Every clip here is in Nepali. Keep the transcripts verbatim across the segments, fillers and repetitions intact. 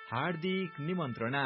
हार्दिक निमन्त्रणा।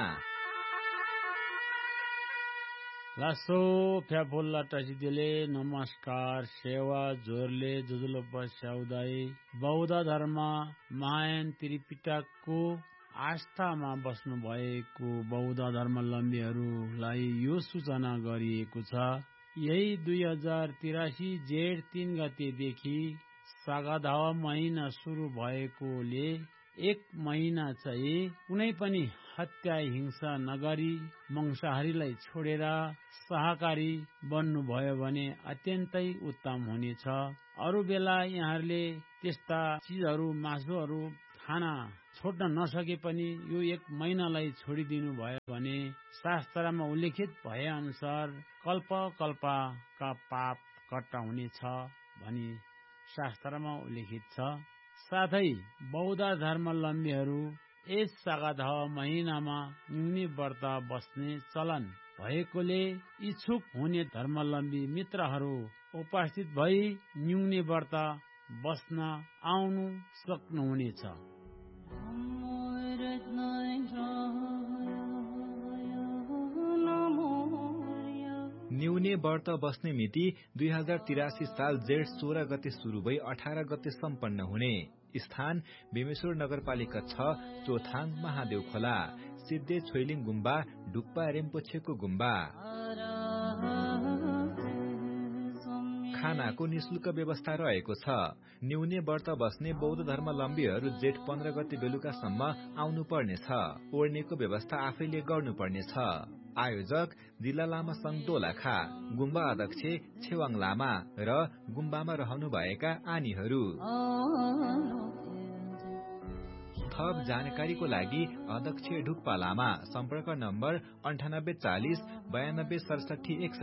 लासो फ्याफुल्ला टसिदेले नमस्कार सेवा जोरले जुजुलोप स्याउदाई बौद्ध धर्म महायान त्रिपिटकको आस्थामा बस्नु भएको बौद्ध धर्मावलम्बीहरूलाई यो सूचना गरिएको छ। यही दुई हजार तिरासी जेठ तीन गतेदेखि सागादावा महिना सुरु भएकोले एक महिना चाहिँ कुनै पनि हत्या हिंसा नगरी मांसाहारीलाई छोडेर शाकाहारी बन्नुभयो भने अत्यन्तै उत्तम हुनेछ। अरू बेला यहाँहरूले त्यस्ता चीजहरू मासुहरू खाना छोड्न नसके पनि यो एक महिनालाई छोडिदिनु भयो भने शास्त्रमा उल्लेखित भए अनुसार कल्प कल्पका पाप कट्टा हुनेछ भनी शास्त्रमा उल्लेखित छ। साथै बौद्ध धर्मावलम्बीहरू यस सागादावा महिनामा न्युनी व्रत बस्ने चलन भएकोले इच्छुक हुने धर्मावलम्बी मित्रहरू उपस्थित भई न्युनी व्रत बस्न आउनु सक्नुहुनेछ। न्युने व्रत बस्ने मिति दुई हजार तिरासी साल जेठ सोह्र गते सुरु भई अठार गते सम्पन्न हुने। स्थान बेमेश्वर नगरपालिका छ चोथाङ महादेव खोला सिद्धे छोइलिङ गुम्बा डुक्पा रेम्पोछेको गुम्बा। खानाको निशुल्क व्यवस्था रहेको छ। न्युने व्रत बस्ने बौद्ध धर्मावलम्बीहरू जेठ पन्ध्र गते बेलुकासम्म आउनु पर्नेछ। ओर्नेको व्यवस्था आफैले गर्नुपर्नेछ। आयोजक जिल्ला लामा संघ दोलखा, गुम्बा अध्यक्ष छेवाङ लामा र गुम्बामा रहनुभएका आनीहरू। थप जानकारीको लागि अध्यक्ष ढुक्पा लामा, सम्पर्क नम्बर अन्ठानब्बे चालिस बयानब्बे सडसठी एक